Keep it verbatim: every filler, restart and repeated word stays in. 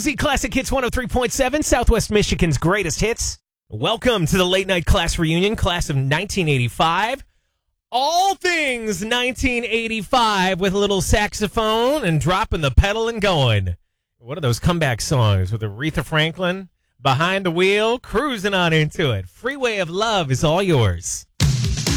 Z Classic Hits one oh three point seven, Southwest Michigan's greatest hits. Welcome to the late night class reunion, class of nineteen eighty-five. All things nineteen eighty-five with a little saxophone and dropping the pedal and going. What are those comeback songs with Aretha Franklin? Behind the wheel, cruising on into it. Freeway of Love is all yours.